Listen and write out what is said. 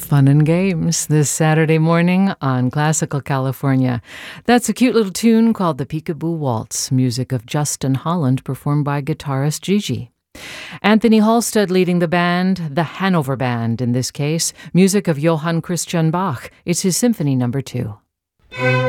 Fun and games this Saturday morning on Classical California. That's a cute little tune called the Peekaboo Waltz, music of Justin Holland, performed by guitarist Gigi. Anthony Halstead leading the band, the Hanover Band in this case, music of Johann Christian Bach. It's his Symphony No. 2.